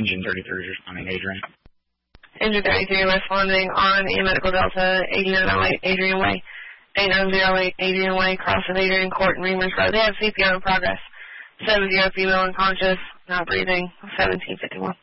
Engine 33 is responding, Adrian. Engine 33 responding on a medical Delta 8908 Adrian Way. 8908 Adrian Way, cross of Adrian Court and Reamers Road. They have CPR in progress. 70 female unconscious, not breathing, 1751.